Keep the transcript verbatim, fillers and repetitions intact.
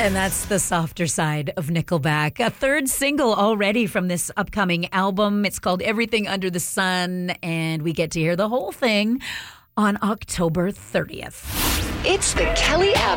And that's the softer side of Nickelback. A third single already from this upcoming album. It's called Everything Under the Sun, and we get to hear the whole thing on October thirtieth. It's the Kelly App.